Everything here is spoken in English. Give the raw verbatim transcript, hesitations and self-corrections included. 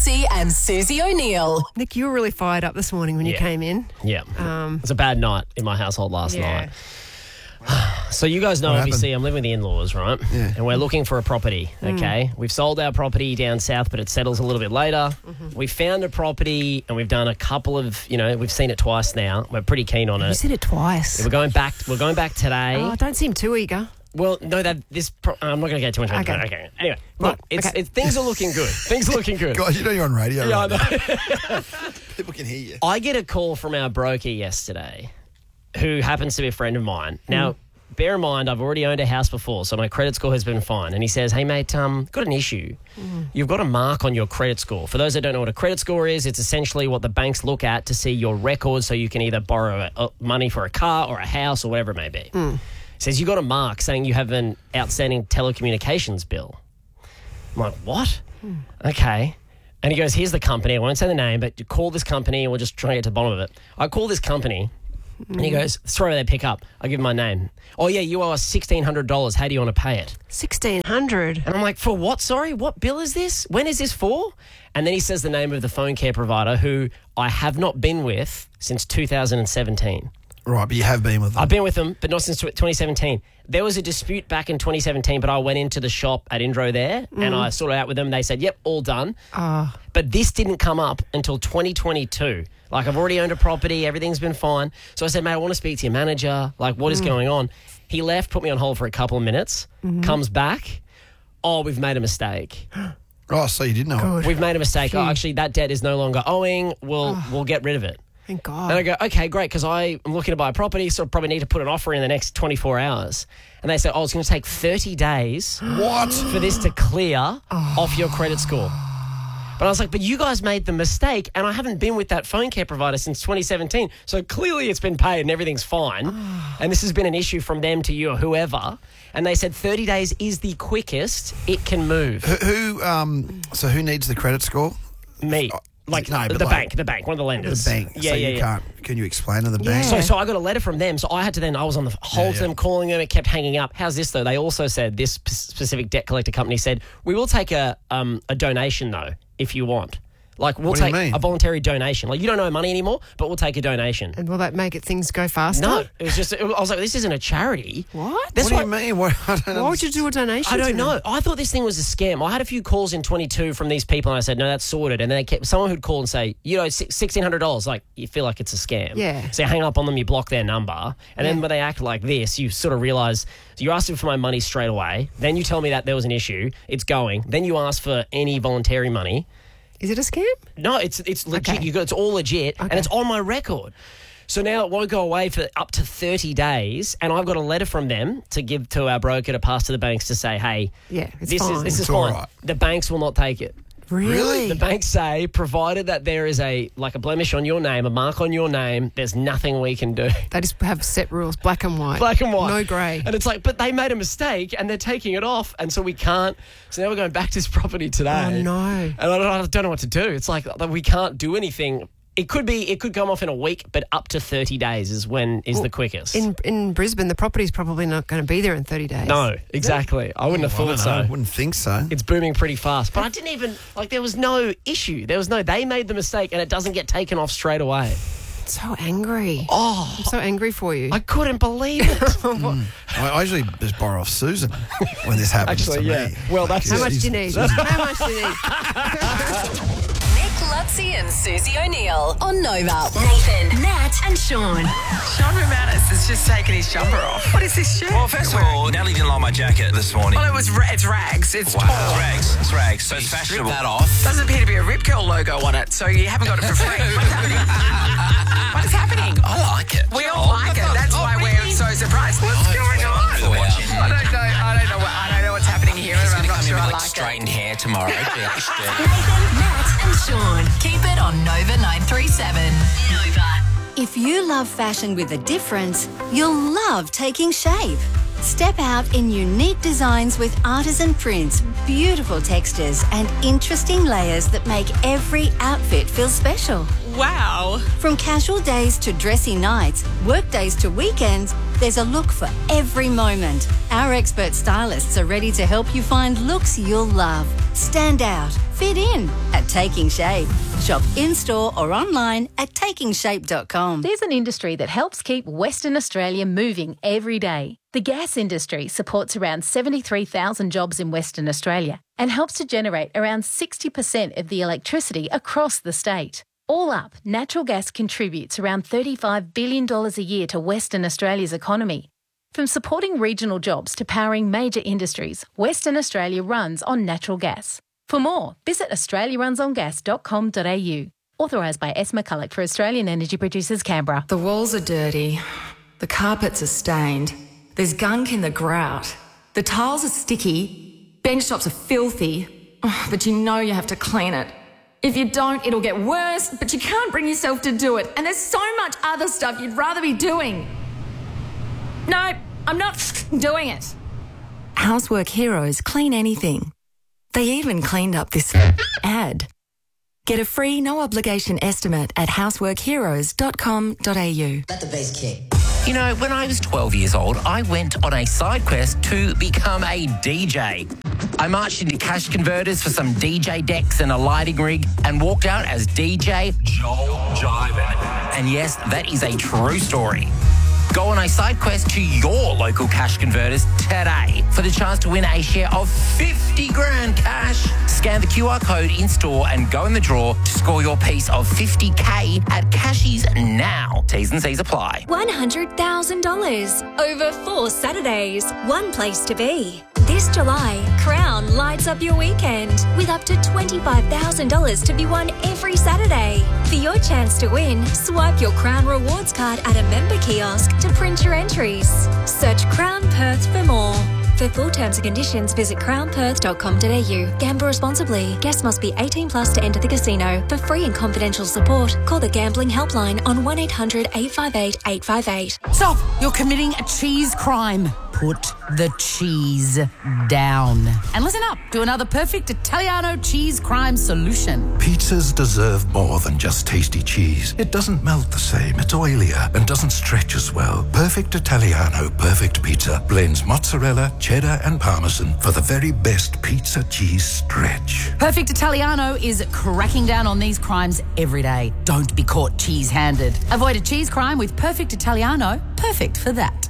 Lutzi and Susie O'Neill. Nick, you were really fired up this morning when you Yeah. came in. Yeah. Um, it was a bad night in my household last Yeah. night. So you guys know, What obviously, happened? I'm living with the in-laws, right? Yeah. And we're looking for a property, okay? We've sold our property down south, but it settles a little bit later. We found a property and we've done a couple of, you know, we've seen it twice now. We're pretty keen on you it. said it twice. We're going back. We're going back today. Oh, don't seem too eger. Well, no, that this. Pro- I'm not going to get too much. into Okay. it. Okay. Anyway, look, Right, it's, okay. it's things are looking good. Things are looking good. God, you know you're on radio. Yeah, I right know. now. People can hear you. I get a call from our broker yesterday, who happens to be a friend of mine. Now, bear in mind, I've already owned a house before, so my credit score has been fine. And he says, "Hey, mate, um, got an issue. You've got a mark on your credit score. For those that don't know what a credit score is, it's essentially what the banks look at to see your record, so you can either borrow uh, money for a car or a house or whatever it may be." He says, "You got a mark saying you have an outstanding telecommunications bill." I'm like, "What?" Okay. And he goes, "Here's the company. I won't say the name, but you call this company and we'll just try and get to the bottom of it." I call this company and he goes, "Sorry, they pick up." I give him my name. "Oh, yeah, you owe us sixteen hundred dollars. How do you want to pay it?" sixteen hundred. And I'm like, "For what? Sorry, what bill is this? When is this for?" And then he says the name of the phone care provider who I have not been with since two thousand seventeen. Right, but you have been with them. I've been with them, but not since twenty seventeen. There was a dispute back in twenty seventeen, but I went into the shop at Indro there and I sorted it out with them. They said, "Yep, all done." Oh, But this didn't come up until twenty twenty-two. Like, I've already owned a property. Everything's been fine. So I said, "Mate, I want to speak to your manager. Like, what is going on?" He left, put me on hold for a couple of minutes, comes back. "Oh, we've made a mistake. Oh, so you did know it. good. We've made a mistake. Oh, Phew. actually, that debt is no longer owing. We'll we'll get rid of it." Thank God. And I go, "Okay, great, because I'm looking to buy a property, so I probably need to put an offer in the next twenty-four hours. And they say, "Oh, it's going to take thirty days What? for this to clear off your credit score." But I was like, "But you guys made the mistake, and I haven't been with that phone care provider since twenty seventeen. So clearly it's been paid and everything's fine. And this has been an issue from them to you or whoever." And they said thirty days is the quickest it can move. Who, who, um, so who needs the credit score? Me. Like, No, but the like- bank, the bank, one of the The lenders. bank. Yeah, so yeah, you yeah. can't, can you explain to the Yeah. bank? So, so I got a letter from them. So I had to then, I was on the hold to yeah. them, calling them. It kept hanging up. How's this though? They also said, this p- specific debt collector company said, "We will take a um, a donation though, if you want. Like, we'll What do you take mean? a voluntary donation. Like, you don't owe money anymore, but we'll take a donation." And will that make it things go faster? No, it was just, it was, I was like, this isn't a charity. What? That's what do why- you mean? What, I don't Why would you do a donation? I to don't them? know. I thought this thing was a scam. I had a few calls in twenty-two from these people, and I said, "No, that's sorted." And then they kept, someone who'd call and say, "You know, sixteen hundred dollars." Like, you feel like it's a scam. Yeah. So you hang up on them, you block their number, and then Yeah. when they act like this, you sort of realise you're asking for my money straight away. Then you tell me that there was an issue. It's going. Then you ask for any voluntary money. Is it a scam? No, it's it's legit. Okay. You got it's all legit, and Okay. it's on my record. So now it won't go away for up to thirty days, and I've got a letter from them to give to our broker to pass to the banks to say, "Hey, Yeah, it's this is fine. this is It's all fine." right. The banks will not take it. Really? The banks say, provided that there is a like a blemish on your name, a mark on your name, there's nothing we can do. They just have set rules, black and white. Black and white. No grey. And it's like, but they made a mistake and they're taking it off, and so we can't. So now we're going back to this property today. Oh, no. And I don't, I don't know what to do. It's like we can't do anything. It could be, it could come off in a week, but up to thirty days is when is the quickest. In in Brisbane, the property's probably not going to be there in thirty days. no, exactly. I wouldn't have I don't thought know. I so. wouldn't think so. It's booming pretty fast. But I didn't even, like, there was no issue. There was no, they made the mistake and it doesn't get taken off straight away. So angry. Oh, I'm so angry for you. I couldn't believe it. I, I usually just borrow off Susan when this happens Actually, to yeah. me. Well, that's How it. much do you need? How much do you need? Nick Lutzi and Susie O'Neill on Nova. Nathan, Nat, and Sean. Sean Romanis has just taken his jumper off. What is this shirt? Well, first of all, Natalie didn't like my jacket this morning. Well, it was ra- it's rags. It's Wow. torn. It's rags. It's rags. So it's fashionable. Strip that off. Doesn't appear to be a Rip Curl logo on it, so you haven't got it for free. What's happening? What's happening? I like it. We all like it. That's why we're so surprised. What's going on? For watching. I don't know. I don't know. What, I don't know what's happening here, He's and I'm going to not come in sure with I like like it. straightened hair tomorrow. Nathan, Nat, and Sean. Keep it on Nova nine three seven. Nova. If you love fashion with a difference, you'll love taking shape. Step out in unique designs with artisan prints, beautiful textures, and interesting layers that make every outfit feel special. Wow. From casual days to dressy nights, work days to weekends, there's a look for every moment. Our expert stylists are ready to help you find looks you'll love. Stand out, fit in at Taking Shape. Shop in-store or online at taking shape dot com. There's an industry that helps keep Western Australia moving every day. The gas industry supports around seventy-three thousand jobs in Western Australia and helps to generate around sixty percent of the electricity across the state. All up, natural gas contributes around thirty-five billion dollars a year to Western Australia's economy. From supporting regional jobs to powering major industries, Western Australia runs on natural gas. For more, visit australia runs on gas dot com dot a u. Authorised by S. McCulloch for Australian Energy Producers, Canberra. The walls are dirty. The carpets are stained. There's gunk in the grout. The tiles are sticky. Bench tops are filthy. Oh, but you know you have to clean it. If you don't, it'll get worse, but you can't bring yourself to do it. And there's so much other stuff you'd rather be doing. No, I'm not doing it. Housework Heroes clean anything. They even cleaned up this ad. Get a free, no-obligation estimate at housework heroes dot com dot a u. Let the bass kick. You know, when I was twelve years old, I went on a side quest to become a D J. I marched into cash converters for some D J decks and a lighting rig and walked out as D J Joel Jiven. And yes, that is a true story. Go on a side quest to your local cash converters today for the chance to win a share of fifty grand cash. Scan the Q R code in store and go in the draw to score your piece of fifty K at Cashies now. T's and C's apply. one hundred thousand dollars over four Saturdays. One place to be. This July, Crown lights up your weekend with up to twenty-five thousand dollars to be won every Saturday. For your chance to win, swipe your Crown Rewards card at a member kiosk to print your entries. Search Crown Perth for more. For full terms and conditions, visit crown perth dot com dot a u. Gamble responsibly. Guests must be eighteen plus to enter the casino. For free and confidential support, call the Gambling Helpline on one eight hundred eight five eight eight five eight. Stop! You're committing a cheese crime. Put the cheese down. And listen up to another perfect Italiano cheese crime solution. Pizzas deserve more than just tasty cheese. It doesn't melt the same, it's oilier, and doesn't stretch as well. Perfect Italiano Perfect Pizza blends mozzarella, cheddar, and parmesan for the very best pizza cheese stretch. Perfect Italiano is cracking down on these crimes every day. Don't be caught cheese-handed. Avoid a cheese crime with Perfect Italiano. Perfect for that.